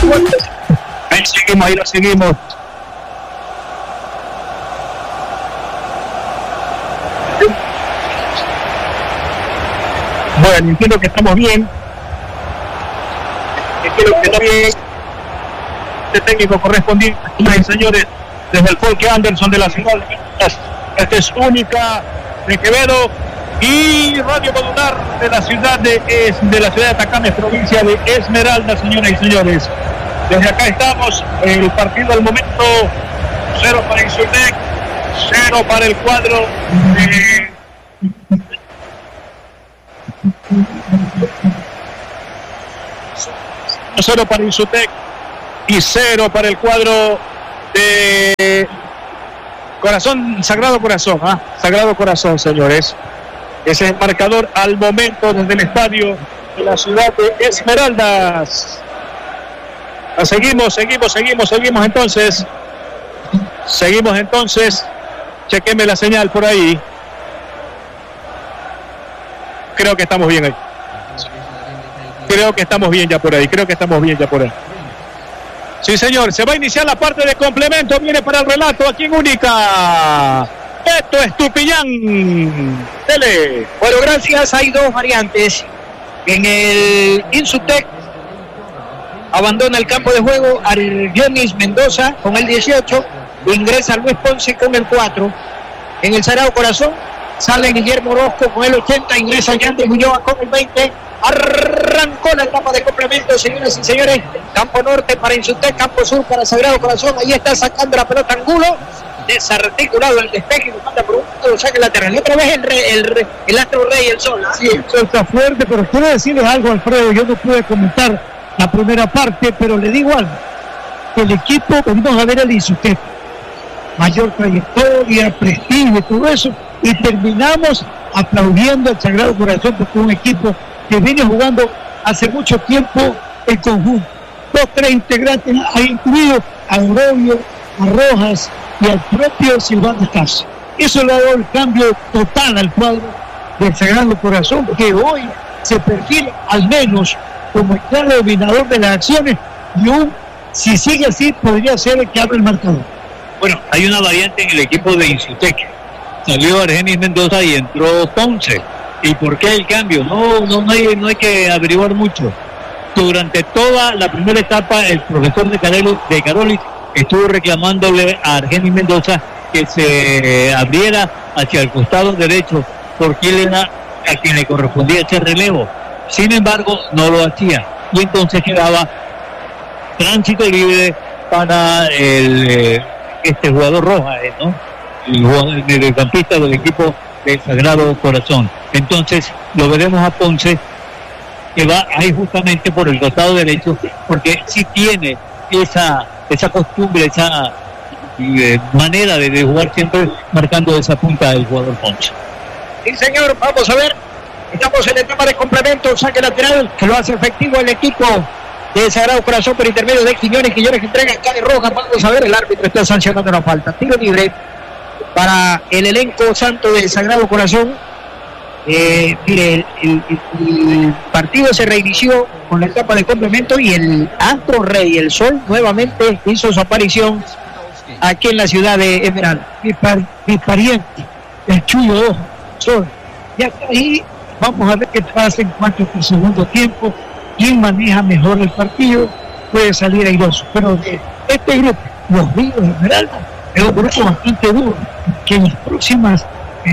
Ahí lo seguimos. Bueno, entiendo que estamos bien. Entiendo que está bien. Este técnico correspondiente, señores, desde el Folke Anderson de la ciudad de Esmeraldas. Esta es Única de Quevedo y Radio Modular de la ciudad de Atacames, provincia de Esmeraldas, señoras y señores. Desde acá estamos, el partido al momento 0 para Insutec, 0 para el cuadro de 0 para Insutec y 0 para el cuadro de Sagrado Corazón, Sagrado Corazón, señores. Ese es el marcador al momento desde el estadio de la ciudad de Esmeraldas. Seguimos entonces. Chequeme la señal por ahí. Creo que estamos bien ahí. Creo que estamos bien ya por ahí. Sí, señor. Se va a iniciar la parte de complemento. Viene para el relato aquí en Única. Esto es Tupillán. Dele. Bueno, gracias. Hay dos variantes. En el Insutec abandona el campo de juego Argenis Mendoza con el 18. Ingresa Luis Ponce con el 4. En el Sagrado Corazón sale Guillermo Orozco con el 80. Ingresa Yandy Ulloa con el 20. Arrancó la etapa de complemento, señoras y señores. Campo norte para Insutec, campo sur para Sagrado Corazón. Ahí está sacando la pelota Angulo. Desarticulado el despeje y lo manda por un lado, saque lateral. Y otra vez el astro rey, el sol. Sí, eso está fuerte, pero quiero decirles algo, Alfredo. Yo no pude comentar la primera parte, pero le digo algo. El equipo, venimos a ver el Insutec. Mayor trayectoria, prestigio y todo eso. Y terminamos aplaudiendo al Sagrado Corazón porque es un equipo que viene jugando hace mucho tiempo en conjunto. 2-3 integrantes, ha incluido a Orobio, a Rojas y al propio Silvano Castro. Eso le ha dado el cambio total al cuadro del Sagrado Corazón, que hoy se perfila al menos como el claro dominador de las acciones y aún, si sigue así, podría ser el que abre el marcador. Bueno, hay una variante en el equipo de Insutec. Salió Argenis Mendoza y entró Ponce. ¿Y por qué el cambio? No hay que averiguar mucho. Durante toda la primera etapa, el profesor de Carolis estuvo reclamándole a Argenis Mendoza que se abriera hacia el costado derecho, porque él era a quien le correspondía ese relevo. Sin embargo, no lo hacía. Y entonces quedaba tránsito libre para este jugador Rojas, ¿no? El mediocampista del equipo del Sagrado Corazón. Entonces lo veremos a Ponce, que va ahí justamente por el costado derecho, porque sí tiene esa costumbre, esa manera de jugar siempre marcando esa punta del jugador Ponce. Sí, señor, vamos a ver. Estamos en la etapa de complemento, saque lateral, que lo hace efectivo el equipo de Sagrado Corazón por intermedio de Quiñones que entrega acá de Rojas. Vamos a ver, el árbitro está sancionando la falta. Tiro libre para el elenco santo de Sagrado Corazón. Mire, el partido se reinició con la etapa de complemento y el astro rey, el sol, nuevamente hizo su aparición aquí en la ciudad de Esmeraldas. Mi pariente, el Chuyo Ojo, sol. Y hasta ahí vamos a ver qué pasa en cuanto al segundo tiempo. Quien maneja mejor el partido puede salir airoso. Pero de este grupo, los Ríos de Esmeraldas, es un grupo bastante duro, que en las próximas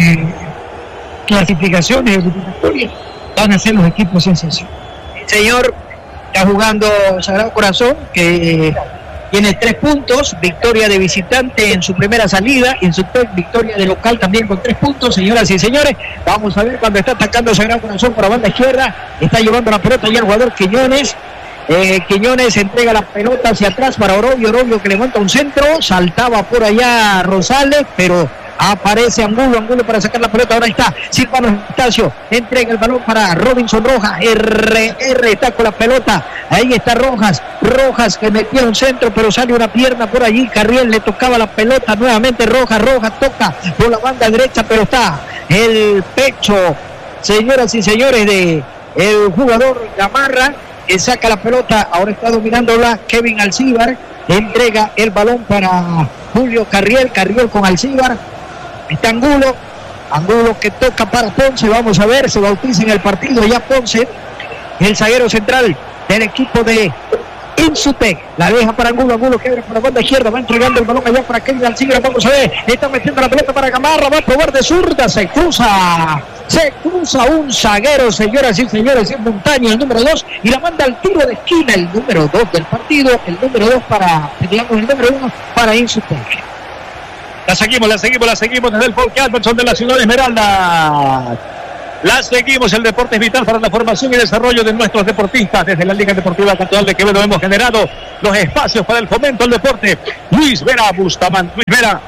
clasificaciones eliminatorias van a ser los equipos sensación. Señor, está jugando Sagrado Corazón, que tiene 3 puntos, victoria de visitante en su primera salida, en su victoria de local también con 3 puntos, señoras y señores. Vamos a ver cuando está atacando Sagrado Corazón por la banda izquierda, está llevando la pelota ya el jugador Quiñones. Quiñones entrega la pelota hacia atrás para Orobio que levanta un centro, saltaba por allá Rosales, pero aparece Angulo para sacar la pelota. Ahora está Silvano Estacio, entrega el balón para Robinson Rojas. RR está con la pelota, ahí está Rojas que metió un centro, pero sale una pierna por allí. Carriel le tocaba la pelota nuevamente. Rojas toca por la banda derecha, pero está el pecho, señoras y señores, de el jugador Gamarra, saca la pelota, ahora está dominándola Kevin Alcíbar, entrega el balón para Julio Carriel con Alcíbar, está Angulo que toca para Ponce, vamos a ver, se bautiza en el partido ya Ponce, el zaguero central del equipo de Insutec, la deja para Angulo que abre por la banda izquierda, va entregando el balón allá para Kevin Alcíbar, vamos a ver, está metiendo la pelota para Gamarra, va a probar de zurda, se cruza un zaguero, señoras y señores, en Montaño, el número 2, y la manda al tiro de esquina, el número 2 del partido, el número 2 para, digamos, el número 1 para Insutec. La seguimos desde el Folk Anderson de la ciudad de Esmeralda. La seguimos, el deporte es vital para la formación y desarrollo de nuestros deportistas. Desde la Liga Deportiva Catedral de Quevedo hemos generado los espacios para el fomento del deporte. Luis Vera Bustamante, Luis Vera,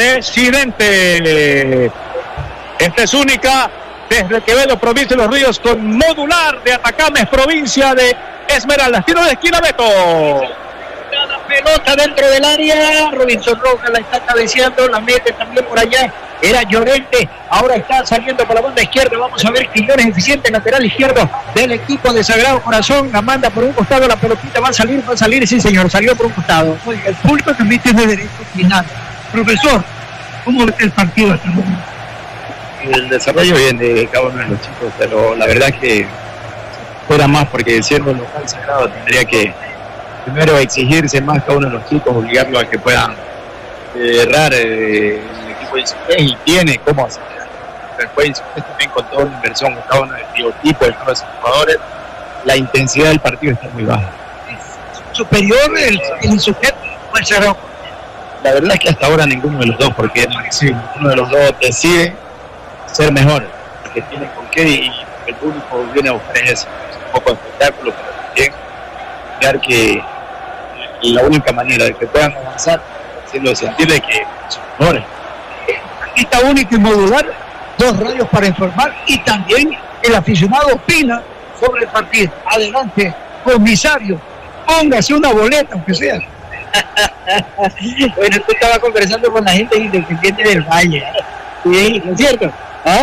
presidente. Esta es única desde Quevedo, provincia de Los Ríos, con modular de Atacames, provincia de Esmeraldas. Tiro de esquina, Beto. La pelota dentro del área, Robinson Rojas la está cabeceando, la mete también por allá, era Llorente, ahora está saliendo por la banda izquierda, vamos a ver Quiñones eficiente, lateral izquierdo del equipo de Sagrado Corazón, la manda por un costado, la pelotita va a salir, sí señor, salió por un costado. Oye, el público también tiene derecho a opinar. Profesor, ¿cómo ves el partido hasta el momento? El desarrollo bien de cada uno de los chicos, pero la verdad que fuera más, porque siendo local Sagrado tendría que primero exigirse más cada uno de los chicos, obligarlos a que puedan errar el equipo de Insutec, y tiene cómo hacer. Después Insutec también con toda una inversión, con cada uno del biotipo de todos los jugadores, la intensidad del partido está muy baja. ¿Superior el Insutec o el Sagrado? La verdad es que hasta ahora ninguno de los dos, porque uno de los dos decide ser mejor, porque tiene con qué, y el público viene a buscar eso, un poco de espectáculo, pero también ver que la única manera de que puedan avanzar es haciendo sentir de que son mejores. Aquí está único y modular, 2 radios para informar, y también el aficionado opina sobre el partido. Adelante, comisario, póngase una boleta, aunque sea. Bueno, tú estabas conversando con la gente independiente del Valle, ¿sí? ¿No es cierto? ¿Ah?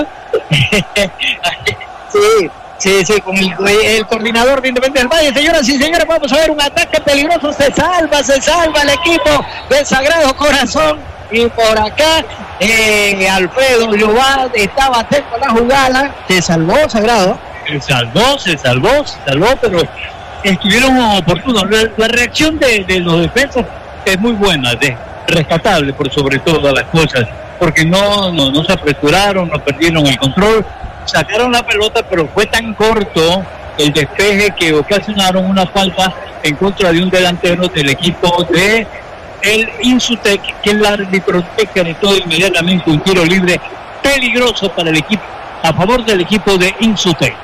Sí, con el coordinador de Independiente del Valle. Señoras y señores, vamos a ver un ataque peligroso, se salva el equipo del Sagrado Corazón, y por acá Alfredo Llobad estaba atento a la jugada, se salvó Sagrado. Se salvó, pero estuvieron oportunos. La reacción de los defensas es muy buena, rescatable por sobre todas las cosas, porque no se apresuraron, no perdieron el control, sacaron la pelota, pero fue tan corto el despeje que ocasionaron una falta en contra de un delantero del equipo de el Insutec, que el árbitro decretó inmediatamente un tiro libre peligroso para el equipo, a favor del equipo de Insutec.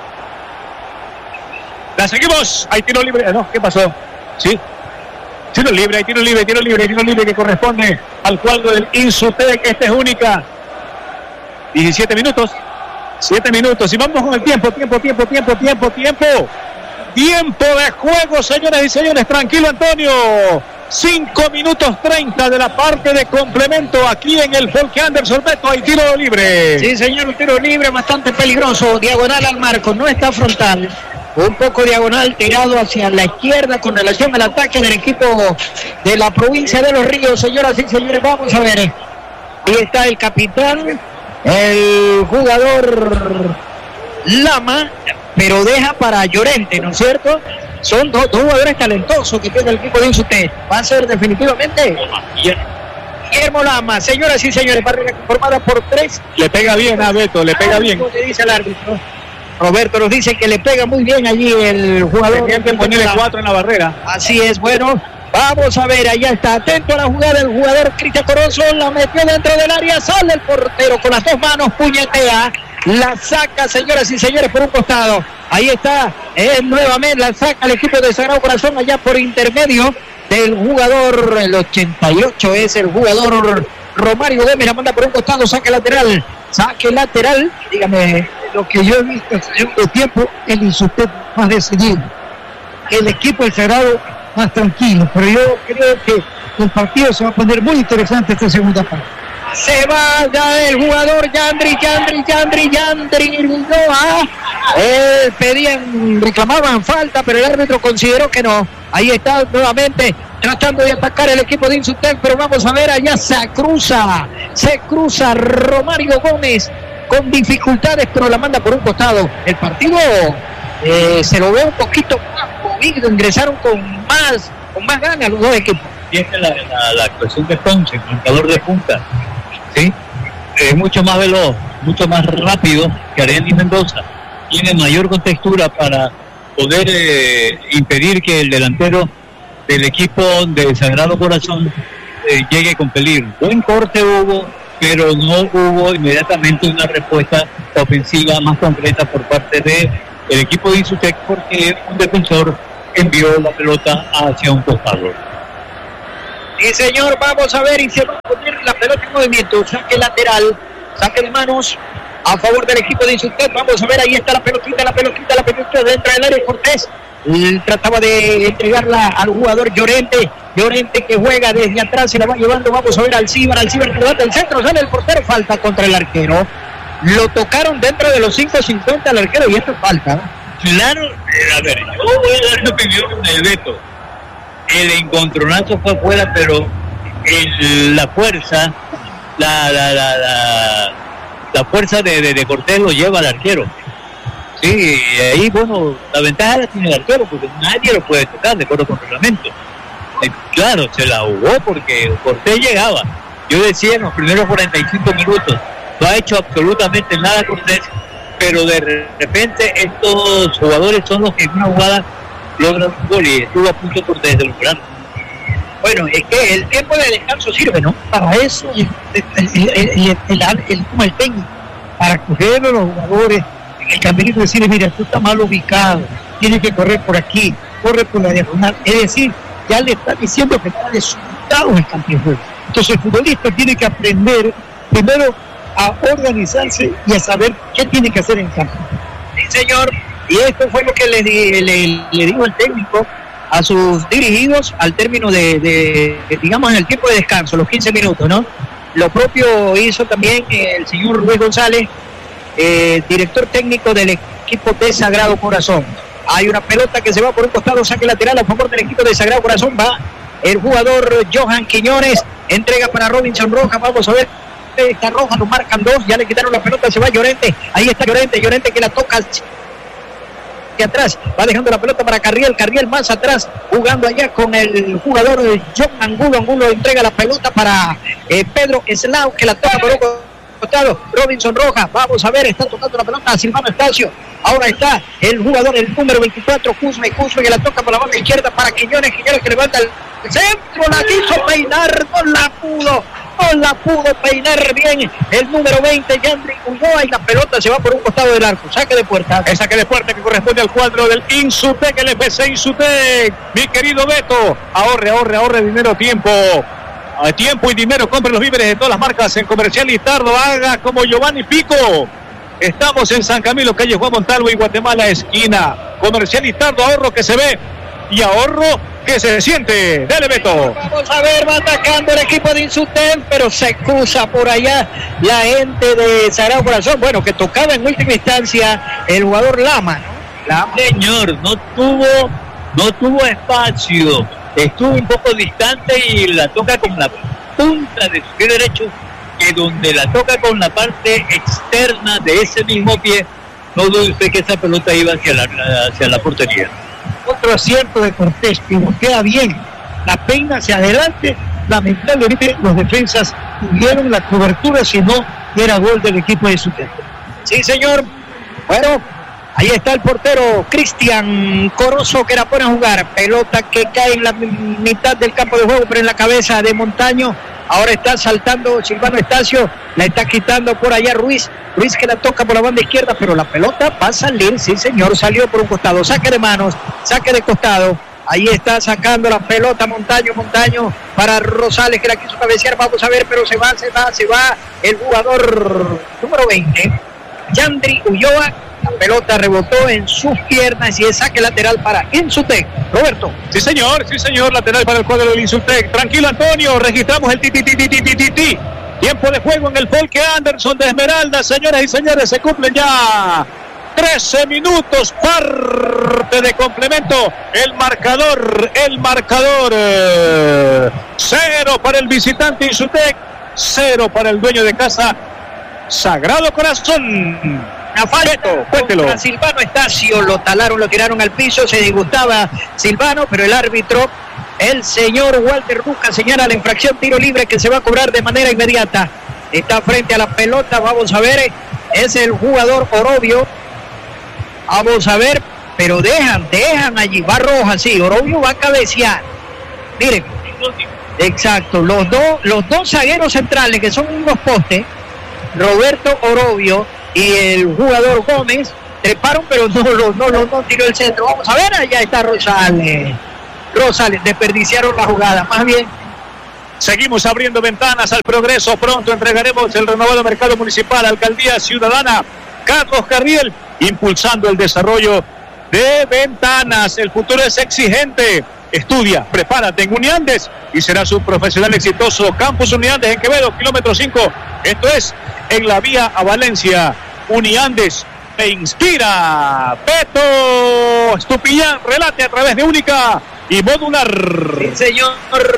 La seguimos, hay tiro libre, no, ¿qué pasó? Sí, tiro libre que corresponde al cuadro del Insutec. Esta es única. 17 minutos, y vamos con el tiempo de juego, señoras y señores. Tranquilo, Antonio. 5 minutos 30 de la parte de complemento aquí en el Folk Anderson. Beto, hay tiro libre. Sí, señor, un tiro libre bastante peligroso, diagonal al marco, no está frontal, un poco diagonal, tirado hacia la izquierda con relación al ataque del equipo de la provincia de Los Ríos. Señoras y señores, vamos a ver, ahí está el capitán, el jugador Lama, pero deja para Llorente, ¿no es cierto? Son dos jugadores talentosos que tiene el equipo de Insutec. Va a ser definitivamente Guillermo Lama. Señoras y señores, barrera formada por 3. Le pega bien a Beto, le pega bien. Le dice el árbitro. Roberto nos dice que le pega muy bien allí el jugador. Tenían que ponerle 4 en la barrera. Así es, bueno. Vamos a ver, allá está, atento a la jugada el jugador Cristian Corozo, la metió dentro del área, sale el portero con las 2 manos, puñetea, la saca, señoras y señores, por un costado. Ahí está, nuevamente la saca el equipo de Sagrado Corazón allá por intermedio del jugador, el 88 es el jugador Romario Gómez, la manda por un costado, saque lateral, dígame, lo que yo he visto en el segundo tiempo, el Insutec más decidido, el equipo del Sagrado más tranquilo, pero yo creo que el partido se va a poner muy interesante esta segunda parte. Se vaya el jugador Yandri. Reclamaban falta, pero el árbitro consideró que no. Ahí está nuevamente tratando de atacar el equipo de Insutec, pero vamos a ver, allá se cruza Romario Gómez con dificultades, pero la manda por un costado. El partido se lo ve un poquito más movido, ingresaron con más ganas los dos equipos. Y esta es la actuación de Ponce, el marcador de punta, ¿sí? Es mucho más veloz, mucho más rápido que Argenis Mendoza. Tiene mayor contextura para poder impedir que el delantero del equipo de Sagrado Corazón llegue con peligro. Buen corte hubo, pero no hubo inmediatamente una respuesta ofensiva más concreta por parte del equipo de Insutec, porque un defensor envió la pelota hacia un costado. Sí, señor, vamos a ver, y se va a poner la pelota en movimiento, saque lateral, saque de manos a favor del equipo de Insutec. Vamos a ver, ahí está la pelotita dentro del área. Cortés trataba de entregarla al jugador Llorente que juega desde atrás, se la va llevando. Vamos a ver al Cibar que levanta el centro, sale el portero, falta contra el arquero. Lo tocaron dentro de los 5.50 al arquero y esto es falta. Claro, a ver, yo voy a dar mi opinión del Beto. El encontronazo fue afuera, pero la fuerza, la fuerza de Cortés lo lleva al arquero. Sí, ahí, bueno, la ventaja la tiene el arquero, porque nadie lo puede tocar de acuerdo con el reglamento. Claro, se la jugó porque Cortés llegaba. Yo decía en los primeros 45 minutos, no ha hecho absolutamente nada Cortés, pero de repente estos jugadores son los que en una jugada logran un gol y estuvo a punto Cortés de lograrlo. Bueno, es que el tiempo de descanso sirve, ¿no? Para eso el técnico, para coger a los jugadores en el camerino y decirles, mira, tú estás mal ubicado, tienes que correr por aquí, corre por la diagonal. Es decir, ya le está diciendo que está desubicado en el campo de juego. Entonces el futbolista tiene que aprender primero a organizarse y a saber qué tiene que hacer en campo. Sí, señor, y esto fue lo que le dijo el técnico a sus dirigidos al término digamos, en el tiempo de descanso, los 15 minutos, ¿no? Lo propio hizo también el señor Luis González, director técnico del equipo de Sagrado Corazón. Hay una pelota que se va por un costado, saque lateral a favor del equipo de Sagrado Corazón, va el jugador Johan Quiñones, entrega para Robinson Rojas, vamos a ver, está Roja, lo marcan dos, ya le quitaron la pelota, se va Llorente, ahí está Llorente que la toca hacia atrás, va dejando la pelota para Carriel más atrás, jugando allá con el jugador John Angulo entrega la pelota para Pedro Eslao, que la toca por un costado, Robinson Rojas, vamos a ver, está tocando la pelota a Silvano Estacio, ahora está el jugador, el número 24, Cusme, que la toca por la banda izquierda para Quiñones que levanta el centro, la quiso peinar, no la pudo peinar bien el número 20, Yandri Ulloa, y la pelota se va por un costado del arco, saque de puerta. El saque de puerta que corresponde al cuadro del Insutec, el FC Insutec. Mi querido Beto, ahorre dinero, tiempo y dinero, compre los víveres de todas las marcas en Comercial Listardo, haga como Giovanni Pico. Estamos en San Camilo, calle Juan Montalvo y Guatemala, esquina. Comercial Listardo, ahorro que se ve y ahorro que se siente. Dale, Beto. Vamos a ver, va atacando el equipo de Insutec, pero se cruza por allá la gente de Sagrado Corazón. Bueno, que tocaba en última instancia el jugador Lama, ¿no? Señor, no tuvo espacio, estuvo un poco distante y la toca con la punta de su pie derecho, que donde la toca con la parte externa de ese mismo pie, no dude usted que esa pelota iba hacia la portería. Otro acierto de Cortés, que queda bien, la peina hacia adelante, lamentablemente los defensas tuvieron la cobertura, si no era gol del equipo de Insutec. Sí, señor. Bueno, ahí está el portero Cristian Corozo, que la pone a jugar, pelota que cae en la mitad del campo de juego, pero en la cabeza de Montaño. Ahora está saltando Silvano Estacio, la está quitando por allá Ruiz que la toca por la banda izquierda, pero la pelota va a salir, sí señor, salió por un costado, saque de manos, saque de costado, ahí está sacando la pelota Montaño para Rosales, que la quiso cabecear, vamos a ver, pero se va el jugador número 20, Yandri Ulloa. La pelota rebotó en sus piernas y es saque lateral para Insutec. Roberto. Sí, señor, lateral para el cuadro del Insutec. Tranquilo, Antonio, registramos el ti. Tiempo de juego en el Folke Anderson de Esmeralda, señoras y señores, se cumplen ya 13 minutos, parte de complemento. El marcador, 0 para el visitante Insutec, 0 para el dueño de casa, Sagrado Corazón. Una falta contra Silvano Estacio, lo talaron, lo tiraron al piso, se disgustaba Silvano, pero el árbitro, el señor Walter Ruca, señala la infracción, tiro libre que se va a cobrar de manera inmediata. Está frente a la pelota, vamos a ver, es el jugador Orobio. Vamos a ver, pero dejan allí, va Rojas, sí, Orobio va a cabecear. Miren, exacto, los dos zagueros centrales que son unos postes, Roberto Orobio y el jugador Gómez, treparon, pero no tiró el centro. Vamos a ver, allá está Rosales, desperdiciaron la jugada, más bien. Seguimos abriendo ventanas al progreso. Pronto entregaremos el renovado mercado municipal. Alcaldía Ciudadana, Carlos Carriel, impulsando el desarrollo de ventanas. El futuro es exigente. Estudia, prepárate en Uniandes y serás un profesional exitoso. Campus Uniandes en Quevedo, kilómetro 5. Esto es en la vía a Valencia. Uniandes te inspira. Beto Estupiñán, relate a través de Única y Modular. Sí, señor.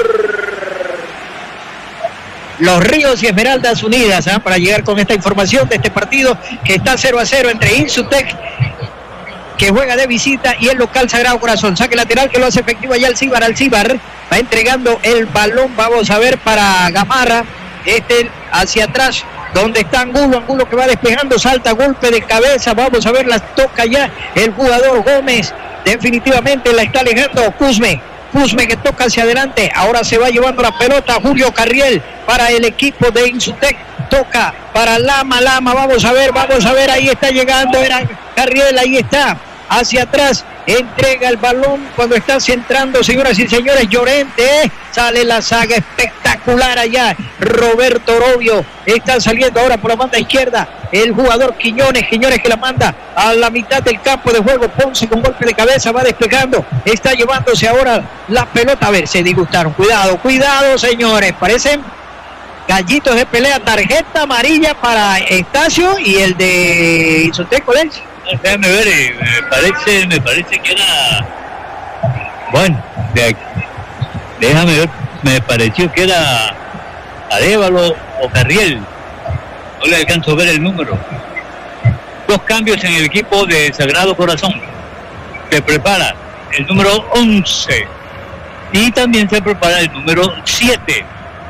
Los Ríos y Esmeraldas unidas, para llegar con esta información de este partido que está 0-0 entre Insutec, que juega de visita, y el local Sagrado Corazón. Saque lateral que lo hace efectivo allá Alcibar va entregando el balón, vamos a ver, para Gamarra, hacia atrás, donde está Angulo que va despejando, salta, golpe de cabeza, vamos a ver, la toca ya el jugador Gómez, definitivamente la está alejando Cusme que toca hacia adelante, ahora se va llevando la pelota Julio Carriel para el equipo de Insutec, toca para Lama, vamos a ver, ahí está llegando, era Carriel, ahí está, hacia atrás, entrega el balón cuando está centrando, señoras y señores, Llorente, sale la saga espectacular allá, Roberto Orobio, está saliendo ahora por la banda izquierda, el jugador Quiñones que la manda a la mitad del campo de juego, Ponce con golpe de cabeza, va despegando, está llevándose ahora la pelota, a ver, se disgustaron, cuidado señores, parecen gallitos de pelea, tarjeta amarilla para Estacio y el de Insutec. Déjame ver, me parece que era, bueno, déjame ver, me pareció que era Arévalo o Carriel, no le alcanzo a ver el número. Dos cambios en el equipo de Sagrado Corazón. Se prepara el número 11 y también se prepara el número 7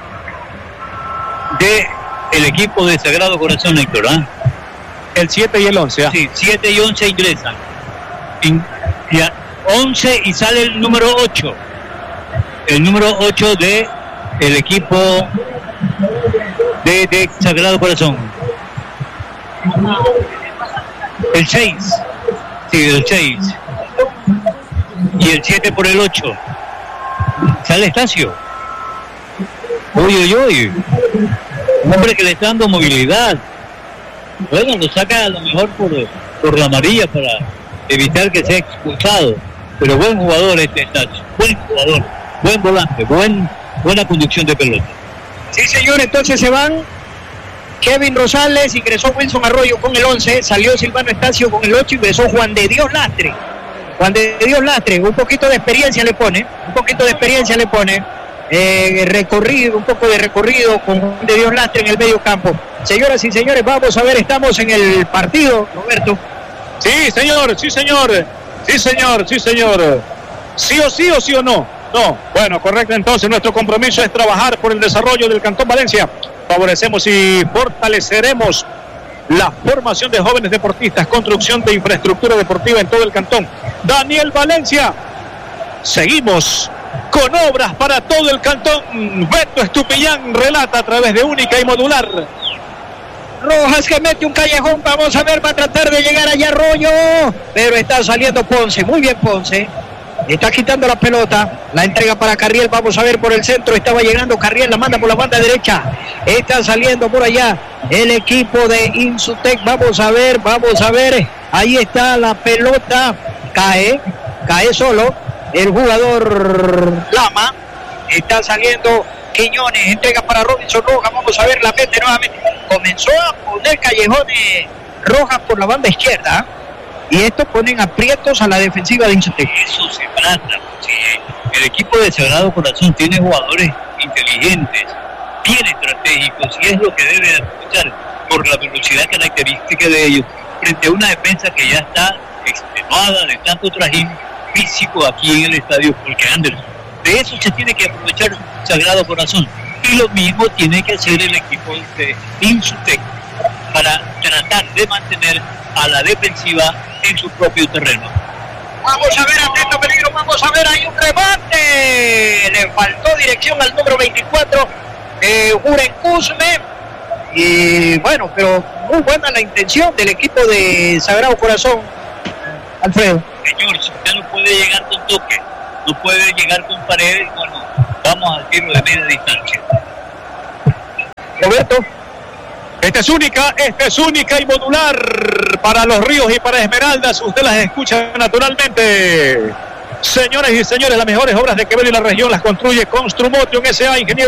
de el equipo de Sagrado Corazón, Héctor, El 7 y el 11, Sí, 7 y 11 ingresan. 11 y sale el número 8. El número 8 de el equipo de Sagrado Corazón. El 6. Sí, el 6. Y el 7 por el 8. Sale Estacio. Uy. Un hombre que le está dando movilidad. Bueno, lo saca a lo mejor por la amarilla para evitar que sea expulsado. Pero buen jugador Estacio. Buen jugador. Buen volante. Buena conducción de pelota. Sí, señor, entonces se van Kevin Rosales, ingresó Wilson Arroyo con el 11, salió Silvano Estacio con el 8, ingresó Juan de Dios Lastre, un poquito de experiencia le pone, un poco de recorrido con Juan de Dios Lastre en el medio campo. Señoras y señores, vamos a ver, estamos en el partido, Roberto. Sí, señor. Sí o no. No, bueno, correcto, entonces nuestro compromiso es trabajar por el desarrollo del Cantón Valencia. Favorecemos y fortaleceremos la formación de jóvenes deportistas, construcción de infraestructura deportiva en todo el cantón. Daniel Valencia, seguimos con obras para todo el cantón. Beto Estupiñán relata a través de Única y Modular. Rojas que mete un callejón, vamos a ver, va a tratar de llegar allá Arroyo, pero está saliendo Ponce, muy bien Ponce. Está quitando la pelota, la entrega para Carriel, vamos a ver por el centro, estaba llegando Carriel, la manda por la banda derecha, está saliendo por allá el equipo de Insutec, vamos a ver, ahí está la pelota, cae solo el jugador Lama, está saliendo Quiñones, entrega para Robinson Rojas, vamos a ver, la mete nuevamente. Comenzó a poner callejones Rojas por la banda izquierda, y estos ponen aprietos a la defensiva de Insutec. Eso se trata. Sí, el equipo de Sagrado Corazón tiene jugadores inteligentes, bien estratégicos, y es lo que debe aprovechar por la velocidad característica de ellos, frente a una defensa que ya está extenuada de tanto trajín físico aquí en el estadio Porque Anderson. De eso se tiene que aprovechar Sagrado Corazón, y lo mismo tiene que hacer el equipo de Insutec para tratar de mantener a la defensiva en su propio terreno. Vamos a ver, atento peligro, vamos a ver, hay un remate, le faltó dirección al número 24, Uren Kuzme, y bueno, pero muy buena la intención del equipo de Sagrado Corazón, Alfredo. Señor, si usted no puede llegar con toque, no puede llegar con paredes, bueno, vamos al tiro de media distancia. Roberto. Esta es única y modular para Los Ríos y para Esmeraldas. Usted las escucha naturalmente. Señores y señores, las mejores obras de Quevedo y la región las construye Construmotion S.A. Ingeniero